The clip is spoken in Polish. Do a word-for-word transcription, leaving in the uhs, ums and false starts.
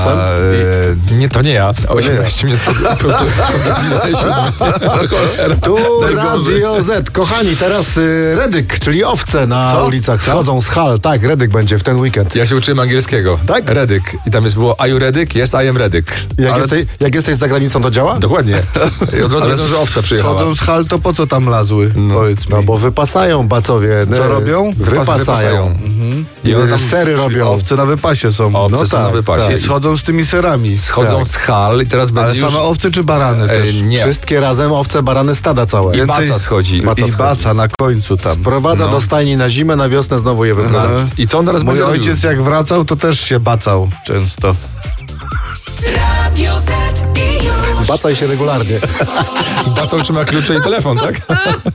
A, e, nie, to nie ja. osiemnaście minut po, po, po, po Tu Radio Z. Kochani, teraz y, Redyk, czyli owce na Co? ulicach Co? schodzą z hal. Tak, Redyk będzie w ten weekend. Ja się uczyłem angielskiego. Tak? Redyk. I tam jest było Are you Redyk? Yes, I am Redyk. Jak, Ale- jesteś, jak jesteś za granicą, to działa? Dokładnie. I od razu wiedzą, że owca przyjechała. Schodzą z hal, to po co tam lazły? No. Powiedz mi. No bo wypasają bacowie. Co y, robią? Wypasają. Wypasają. Mhm. I one tam Sery Czyli robią. owce na wypasie są. Owce No są tak, na wypasie. tak. I schodzą z tymi serami. Schodzą Tak. z hal i teraz Ale będzie już... same owce czy barany E, też? nie. Wszystkie razem owce, barany, stada całe. I Więcej- baca schodzi. Baca I schodzi. baca na końcu tam. Prowadza No. do stajni na zimę, na wiosnę znowu je wyprowadza. No. I co on teraz Mój będzie robił? ojciec jak wracał, to też się bacał często. Radio Z i już. Bacaj się regularnie. Bacą trzyma klucze i telefon, tak?